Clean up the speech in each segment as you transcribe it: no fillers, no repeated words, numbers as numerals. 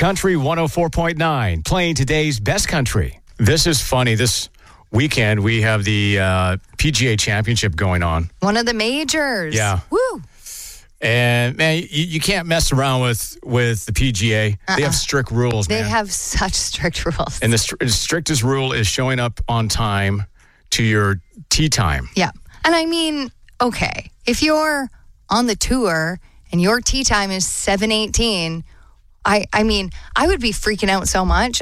Country 104.9, playing today's best country. This is funny. This weekend, we have the PGA Championship going on. One of the majors. Yeah. Woo. And, man, you can't mess around with the PGA. They have strict rules, man. They have such strict rules. And the strictest rule is showing up on time to your tee time. Yeah. And I mean, okay, if you're on the tour and your tee time is 7:18, I mean, I would be freaking out so much.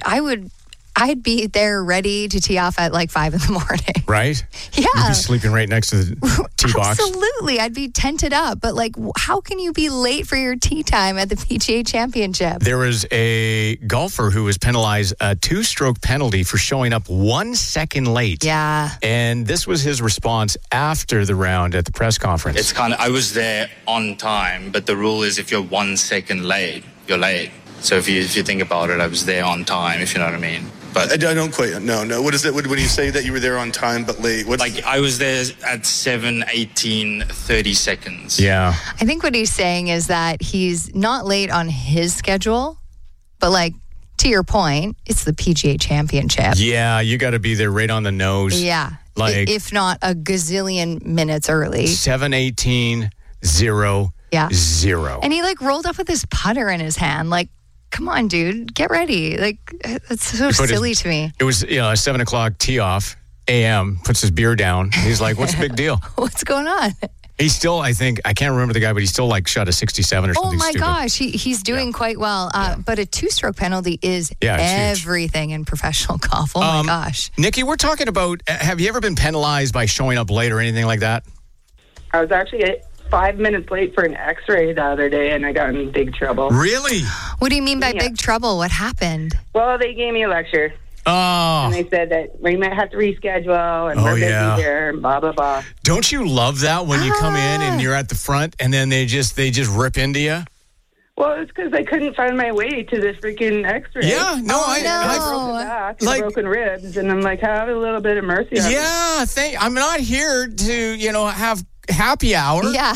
I'd be there ready to tee off at like 5 a.m. Right? Yeah. You'd be sleeping right next to the tee box. Absolutely. I'd be tented up. But like, how can you be late for your tee time at the PGA Championship? There was a golfer who was penalized a 2-stroke penalty for showing up 1 second late. Yeah. And this was his response after the round at the press conference. It's kind of, I was there on time, but the rule is if you're 1 second late, you're late. So if you think about it, I was there on time, if you know what I mean. But I don't quite. No. What is it? When you say that you were there on time but late? Like I was there at 7:18, 30 seconds. Yeah. I think what he's saying is that he's not late on his schedule, but like, to your point, it's the PGA Championship. Yeah, you got to be there right on the nose. Yeah. Like, if not a gazillion minutes early. 7:18, 0, Yeah. 0. And he like rolled up with his putter in his hand. Like, come on, dude, get ready. Like, it's so silly to me. It was, a 7 o'clock tee off a.m., puts his beer down. He's like, what's the big deal? What's going on? He's still, I can't remember the guy, but he's still like shot a 67 or something. Oh my stupid. gosh, he's doing quite well. But a 2-stroke penalty is everything in professional golf. Oh my gosh. Nikki, we're talking about, have you ever been penalized by showing up late or anything like that? I was actually 5 minutes late for an x-ray the other day, and I got in big trouble. Really? What do you mean by big trouble? What happened? Well, they gave me a lecture. Oh. And they said that we might have to reschedule, and we're busy here, and blah, blah, blah. Don't you love that when you come in and you're at the front, and then they just rip into you? Well, it's because I couldn't find my way to this freaking x-ray. Yeah, no, I broke the back, like, broken ribs, and I'm like, have a little bit of mercy on me. Yeah, I'm not here to, have happy hour. Yeah.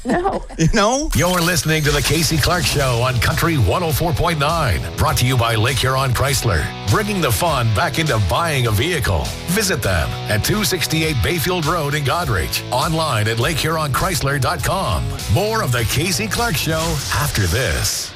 No. You're listening to the Casey Clark Show on Country 104.9. Brought to you by Lake Huron Chrysler. Bringing the fun back into buying a vehicle. Visit them at 268 Bayfield Road in Goderich. Online at LakeHuronChrysler.com. More of the Casey Clark Show after this.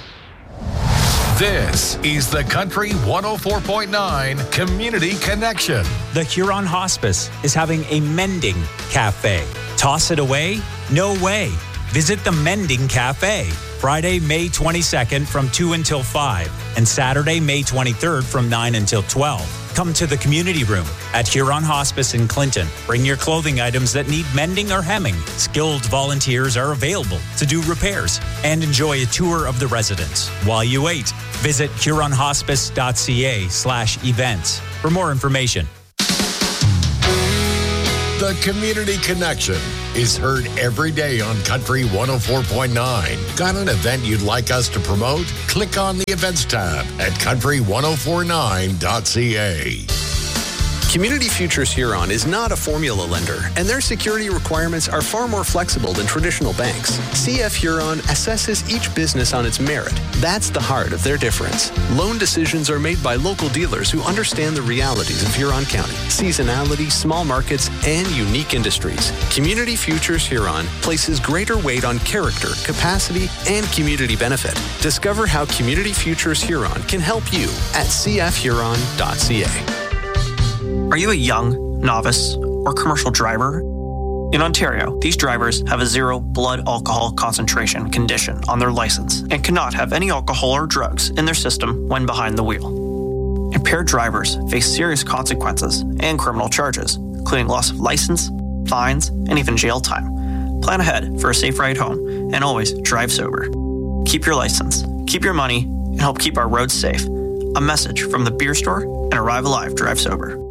This is the Country 104.9 Community Connection. The Huron Hospice is having a mending cafe. Toss it away? No way. Visit the Mending Cafe. Friday, May 22nd from 2 until 5 and Saturday, May 23rd from 9 until 12. Come to the community room at Huron Hospice in Clinton. Bring your clothing items that need mending or hemming. Skilled volunteers are available to do repairs and enjoy a tour of the residence. While you wait, visit huronhospice.ca/events for more information. The Community Connection is heard every day on Country 104.9. Got an event you'd like us to promote? Click on the Events tab at country1049.ca. Community Futures Huron is not a formula lender, and their security requirements are far more flexible than traditional banks. CF Huron assesses each business on its merit. That's the heart of their difference. Loan decisions are made by local dealers who understand the realities of Huron County, seasonality, small markets, and unique industries. Community Futures Huron places greater weight on character, capacity, and community benefit. Discover how Community Futures Huron can help you at cfhuron.ca. Are you a young, novice, or commercial driver? In Ontario, these drivers have a 0 blood alcohol concentration condition on their license and cannot have any alcohol or drugs in their system when behind the wheel. Impaired drivers face serious consequences and criminal charges, including loss of license, fines, and even jail time. Plan ahead for a safe ride home and always drive sober. Keep your license, keep your money, and help keep our roads safe. A message from the beer store and Arrive Alive Drive Sober.